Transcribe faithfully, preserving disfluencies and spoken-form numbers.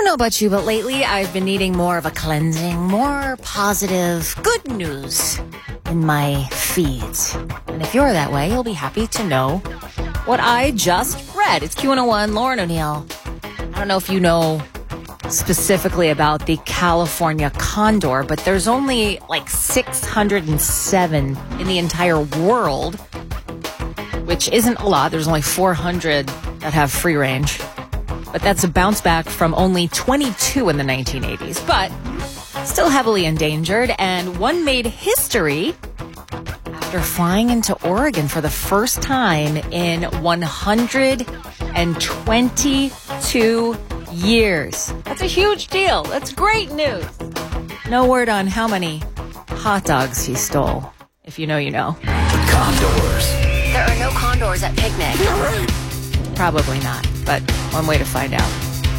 know about you, but lately I've been needing more of a cleansing, more positive, good news in my feeds. And if you're that way, you'll be happy to know what I just read. It's Q one oh one, Lauren O'Neill. I don't know if you know specifically about the California condor, but there's only like six hundred seven in the entire world, which isn't a lot. There's only four hundred that have free range. But that's a bounce back from only twenty-two in the nineteen eighties. But still heavily endangered. And one made history after flying into Oregon for the first time in one hundred twenty-two years. That's a huge deal. That's great news. No word on how many hot dogs he stole. If you know, you know. Condors. There are no condors at picnic. Probably not, but one way to find out.